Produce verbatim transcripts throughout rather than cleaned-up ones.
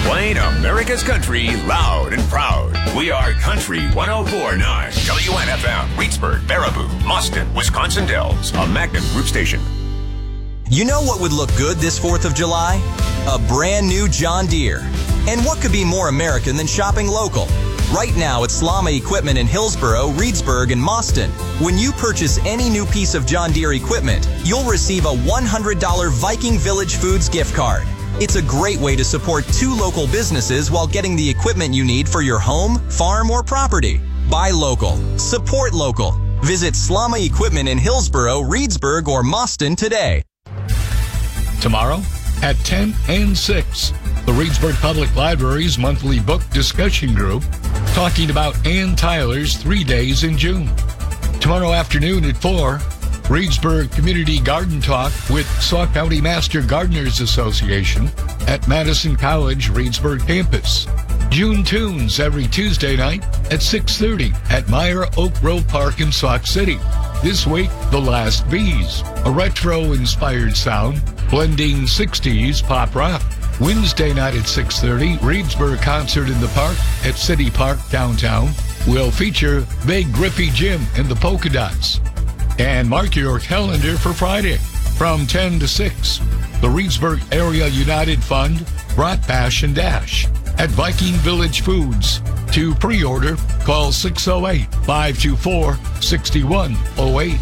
Playing America's country loud and proud. We are Country one oh four point nine. W N F M, Reedsburg, Baraboo, Mauston, Wisconsin Dells. A Magnum Group station. You know what would look good this fourth of July? A brand new John Deere. And what could be more American than shopping local? Right now at Slama Equipment in Hillsboro, Reedsburg, and Mauston, when you purchase any new piece of John Deere equipment, you'll receive a one hundred dollars Viking Village Foods gift card. It's a great way to support two local businesses while getting the equipment you need for your home, farm, or property. Buy local. Support local. Visit Slama Equipment in Hillsboro, Reedsburg, or Mauston today. Tomorrow at ten and six, the Reedsburg Public Library's monthly book discussion group talking about Ann Tyler's Three Days in June. Tomorrow afternoon at four, Reedsburg Community Garden Talk with Sauk County Master Gardeners Association at Madison College Reedsburg campus. June Tunes every Tuesday night at six thirty at Meyer Oak Grove Park in Sauk City. This week, The Last Bees, a retro-inspired sound blending sixties pop rock. Wednesday night at six thirty, Reedsburg Concert in the Park at City Park downtown will feature Big Griffey Jim and the Polka Dots. And mark your calendar for Friday from ten to six. The Reedsburg Area United Fund brought Bash and Dash at Viking Village Foods. To pre-order, call six oh eight, five two four, six one oh eight.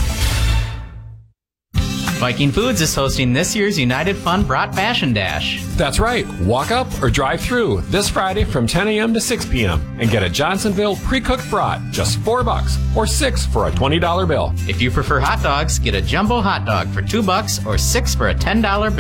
Viking Foods is hosting this year's United Fund Brat Bash and Dash. That's right. Walk up or drive through this Friday from ten a.m. to six p.m. and get a Johnsonville pre-cooked brat, just four bucks, or six for a twenty dollar bill. If you prefer hot dogs, get a jumbo hot dog for two bucks or six for a ten dollar bill.